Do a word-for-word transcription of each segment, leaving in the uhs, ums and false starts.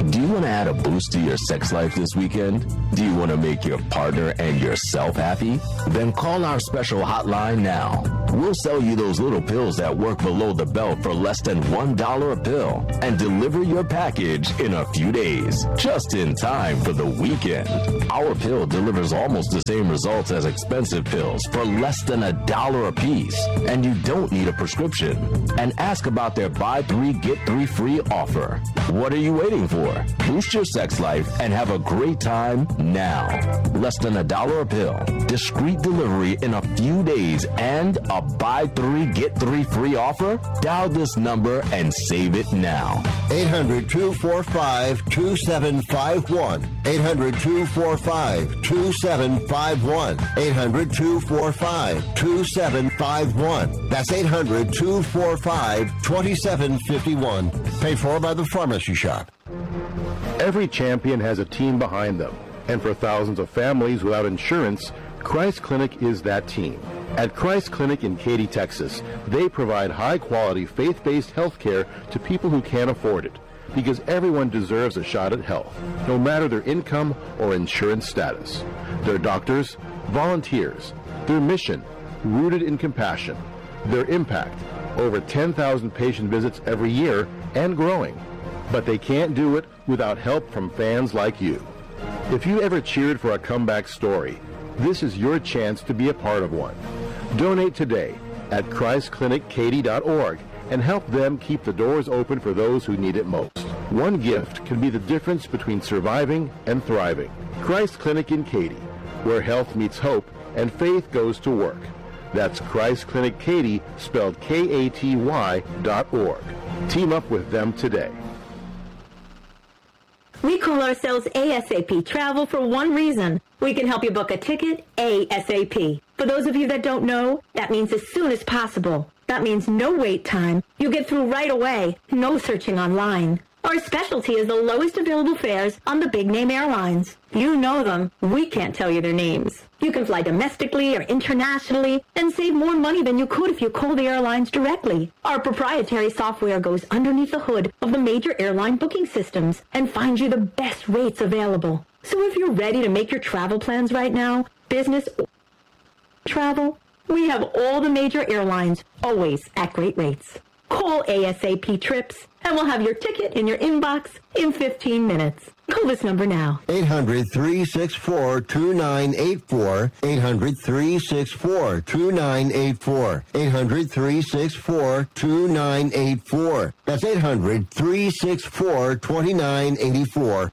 Do you want to add a boost to your sex life this weekend? Do you want to make your partner and yourself happy? Then call our special hotline now. We'll sell you those little pills that work below the belt for less than one dollar a pill and deliver your package in a few days, just in time for the weekend. Our pill delivers almost the same results as expensive pills for less than a dollar a piece, and you don't need a prescription. And ask about their buy three, get three free offer. What are you waiting for? Boost your sex life and have a great time now. Less than a dollar a pill, discreet delivery in a few days, and a buy three, get three free offer? Dial this number and save it now. eight hundred, two four five, two seven five one. eight hundred, two four five, two seven five one. eight hundred, two four five, two seven five one. That's eight hundred, two four five, two seven five one. Paid for by the Pharmacy Shop. Every champion has a team behind them. And for thousands of families without insurance, Christ Clinic is that team. At Christ Clinic in Katy, Texas, they provide high-quality, faith-based health care to people who can't afford it, because everyone deserves a shot at health, no matter their income or insurance status. Their doctors, volunteers, their mission, rooted in compassion, their impact, over ten thousand patient visits every year and growing. But they can't do it without help from fans like you. If you ever cheered for a comeback story, this is your chance to be a part of one. Donate today at christ clinic katy dot org and help them keep the doors open for those who need it most. One gift can be the difference between surviving and thriving. Christ Clinic in Katy, where health meets hope and faith goes to work. That's Christ Clinic Katy, spelled K A T Y dot org. Team up with them today. We call ourselves ASAP Travel for one reason. We can help you book a ticket ASAP. For those of you that don't know, that means as soon as possible. That means no wait time. You get through right away. No searching online. Our specialty is the lowest available fares on the big-name airlines. You know them. We can't tell you their names. You can fly domestically or internationally and save more money than you could if you call the airlines directly. Our proprietary software goes underneath the hood of the major airline booking systems and finds you the best rates available. So if you're ready to make your travel plans right now, business or travel, we have all the major airlines, always at great rates. Call ASAP Trips, and we'll have your ticket in your inbox in fifteen minutes. Call this number now. eight hundred, three six four, two nine eight four. eight hundred, three six four, two nine eight four. eight hundred, three six four, two nine eight four. That's eight hundred, three six four, two nine eight four.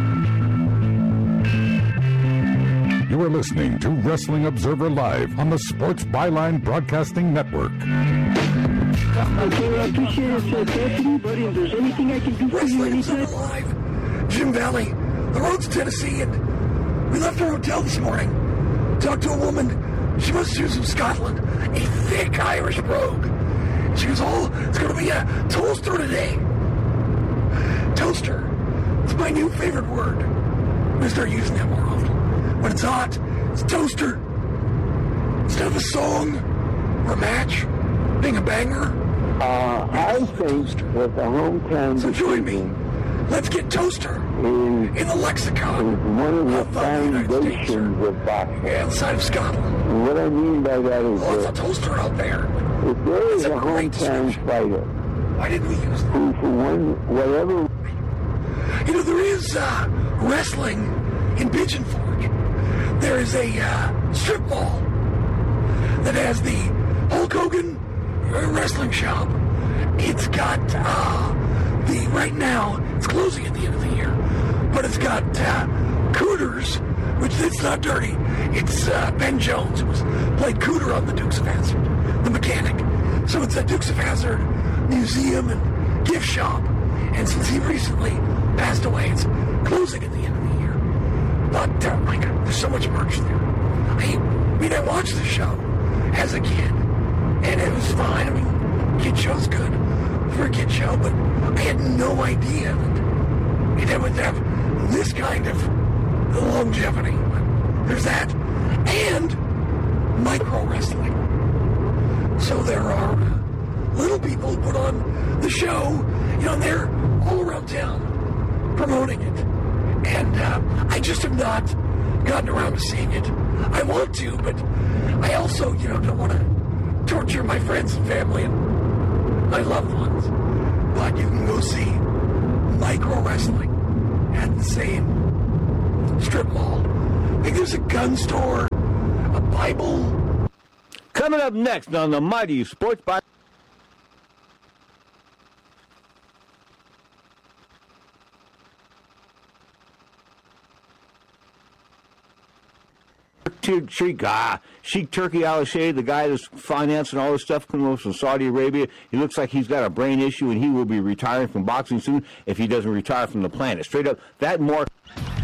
You are listening to Wrestling Observer Live on the Sports Byline Broadcasting Network. Okay, I appreciate it, sir. Thank you, buddy. If there's anything I can do for you anytime. Live. Jim Valley, the road to Tennessee, and we left our hotel this morning. Talked to a woman. She was, she was from Scotland, a thick Irish brogue. She goes, oh, it's going to be a toaster today. Toaster. It's my new favorite word. I'm going to start using that more often. When it's hot, it's toaster. Instead of a song or a match, being a banger. Uh, I think that the hometown So join me. Let's get toaster is, in the lexicon is one of the of the United States. foundations of boxing. Inside of Scotland. And what I mean by that is Lots that of toaster out there. if there is That's a a great hometown description. fighter Why didn't we use that? who, for one, whatever, You know, there is uh, wrestling in Pigeon Forge. There is a uh, strip mall that has the Hulk Hogan uh, wrestling shop. It's got uh, the, right now, it's closing at the end of the year, but it's got uh, Cooters, which it's not dirty. It's uh, Ben Jones, who was played Cooter on the Dukes of Hazzard, the mechanic. So it's a Dukes of Hazzard museum and gift shop. And since he recently passed away, it's closing at the end of the year. But, uh, my God, there's so much merch there. I, I mean, I watched the show as a kid, and it was fine. I mean, kid show's good for a kid show, but I had no idea that it would have this kind of longevity. But there's that, and micro wrestling. So there are uh, little people who put on the show, you know, and they're all around town. promoting it. And uh, I just have not gotten around to seeing it. I want to, but I also, you know, don't want to torture my friends and family and my loved ones. But you can go see Micro Wrestling at the same strip mall. I think there's a gun store, a Bible. Coming up next on the Mighty Sports By. Sheikh, ah, Sheikh Turki Al-Shade, the guy that's financing all this stuff coming over from Saudi Arabia, he looks like he's got a brain issue and he will be retiring from boxing soon if he doesn't retire from the planet. Straight up, that more...